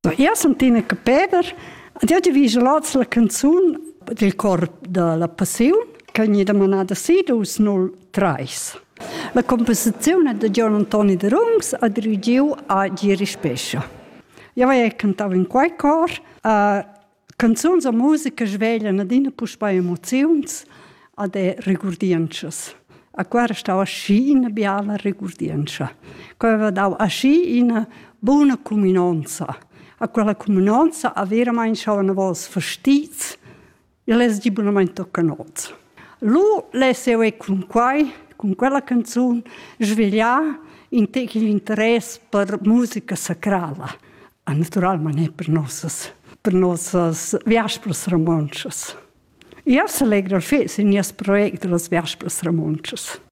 Io sono Tina Capeder ed io diviso la canzone del cor della passione che mi ha domandato sì, 203. La composizione è di Gian Antonio De Rungs e dirigiu a Giri Spescia. Io avevo cantato in quel cor, canzoni e musica svegliano adina puspai emozioni ed rigurdiences. A quella stava sci in biala rigurdienza. Quella dava sci in buona comunanza. A quella comunanza a veramente una voce fastiz e les di buonamente toccanozza. Lui leseu con quella canzone svegliare in te l'interesse per musica sacrale. E naturalmente per nostre Vespres Romances. Io se alegra il fece in questo progetto delle Vespres Romances.